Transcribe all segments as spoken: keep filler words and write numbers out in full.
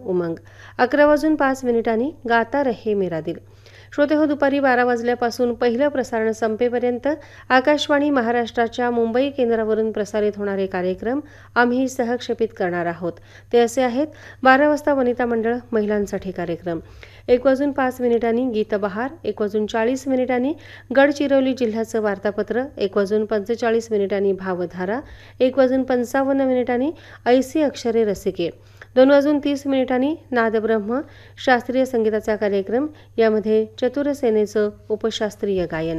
उमंग. अकरा वाजून पाच मिनिटांनी गाता रहे मेरा दिल. श्रोते हो, दुपारी बारा वाजल्यापासून पहिलं प्रसारण संपेपर्यंत आकाशवाणी महाराष्ट्राच्या मुंबई केंद्रावरून प्रसारित होणारे कार्यक्रम आम्ही सहक्षेपित करणार आहोत. ते असे आहेत: बारा वाजता वनिता मंडळ महिलांसाठी कार्यक्रम, एक वाजून पाच मिनिटांनी गीतबहार, एक वाजून चाळीस मिनिटांनी गडचिरोली जिल्ह्याचं वार्तापत्र, एक वाजून पंचेचाळीस मिनिटांनी भावधारा, एक वाजून पंचावन्न मिनिटांनी ऐसी अक्षरे रसिके, दोन वाजून तीस मिनिटांनी नादब्रह्म शास्त्रीय संगीताचा कार्यक्रम, यामध्ये चतुरसेनेचं उपशास्त्रीय गायन.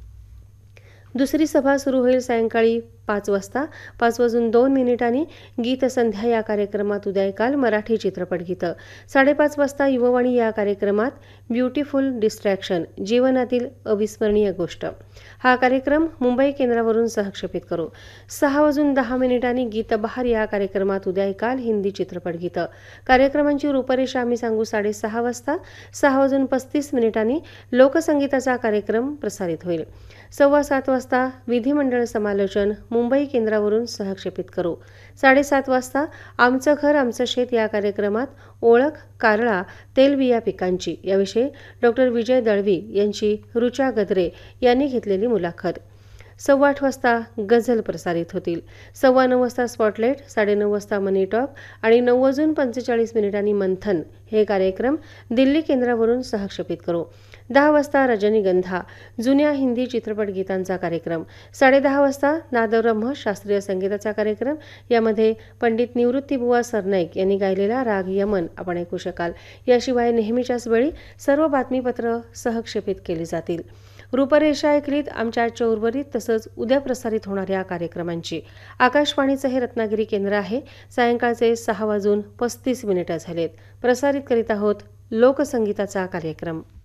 दुसरी सभा सुरू होईल सायंकाळी पाच वाजता. पाच वाजून दोन मिनिटांनी गीतसंध्या या कार्यक्रमात उद्या ऐकाल मराठी चित्रपट गीतं. साडेपाच वाजता युववाणी या कार्यक्रमात ब्युटिफुल डिस्ट्रॅक्शन, जीवनातील अविस्मरणीय गोष्ट, हा कार्यक्रम मुंबई केंद्रावरून सहक्षेपित करू. सहा वाजून दहा मिनिटांनी गीतबहार या कार्यक्रमात उद्या ऐकाल हिंदी चित्रपट गीतं. कार्यक्रमांची रूपरेषा आम्ही सांगू साडेसहा वाजता. सहा वाजून पस्तीस मिनिटांनी लोकसंगीताचा कार्यक्रम प्रसारित होईल. सव्वा सात वाजता विधिमंडळ समालोचन मुंबई केंद्रावरून सहक्षेपित करू. साडेसात वाजता आमचं घर आमचं शेत या कार्यक्रमात ओळख कारळा तेलबिया पिकांची याविषयी डॉक्टर विजय दळवी यांची रुचा गद्रे यांनी घेतलेली मुलाखत. सव्वा आठ वाजता गझल प्रसारित होतील. सव्वा नऊ वाजता स्पॉटलाईट, साडेनऊ वाजता मनी टॉक आणि नऊ वाजून पंचेचाळीस मिनिटांनी मंथन हे कार्यक्रम दिल्ली केंद्रावरून सहक्षेपित करू. दहा वाजता रजनीगंधा, जुन्या हिंदी चित्रपट गीतांचा कार्यक्रम. साडेदहा वाजता नादब्रह्म शास्त्रीय संगीताचा कार्यक्रम, यामध्ये पंडित निवृत्तीबुवा सरनाईक यांनी गायलेला राग यमन आपण ऐकू शकाल. याशिवाय नेहमीच्याच वेळी सर्व बातमीपत्र सहक्षेपित केली जातील. रूपरेषा ऐकलीत आमच्या आजच्या उर्वरित तसंच उद्या प्रसारित होणाऱ्या कार्यक्रमांची. आकाशवाणीचं हे रत्नागिरी केंद्र आहे. सायंकाळचे सहा वाजून पस्तीस मिनिटं झालेत. प्रसारित करीत आहोत लोकसंगीताचा कार्यक्रम.